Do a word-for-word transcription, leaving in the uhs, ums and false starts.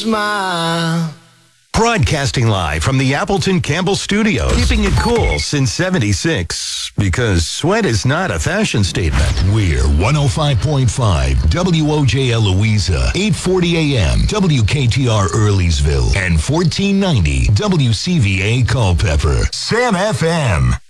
smile. Broadcasting live from the Appleton Campbell Studios. Keeping it cool since seventy-six. Because sweat is not a fashion statement. We're one oh five point five W O J L Louisa, eight forty a.m. W K T R Earlysville, and fourteen ninety W C V A Culpeper. Sam F M.